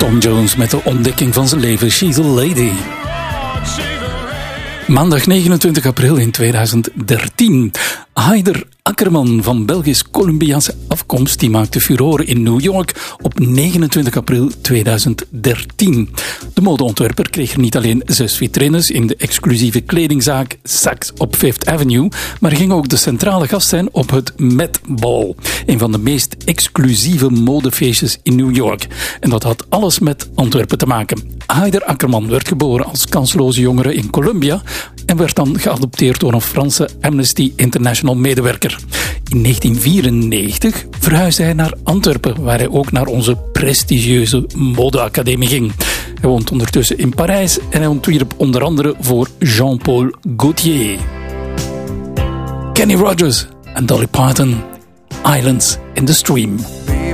Tom Jones met de ontdekking van zijn leven, She's a Lady. Maandag 29 april in 2013. Haider Akkerman van Belgisch-Colombiaanse afkomst die maakte furoren in New York op 29 april 2013. De modeontwerper kreeg er niet alleen 6 vitrines in de exclusieve kledingzaak Saks op Fifth Avenue, maar ging ook de centrale gast zijn op het Met Ball, een van de meest exclusieve modefeestjes in New York. En dat had alles met Antwerpen te maken. Haider Akkerman werd geboren als kansloze jongere in Colombia en werd dan geadopteerd door een Franse Amnesty International medewerker. In 1994 verhuisde hij naar Antwerpen, waar hij ook naar onze prestigieuze modeacademie ging. Hij woont ondertussen in Parijs en hij ontwierp onder andere voor Jean-Paul Gaultier. Kenny Rogers en Dolly Parton, Islands in the Stream.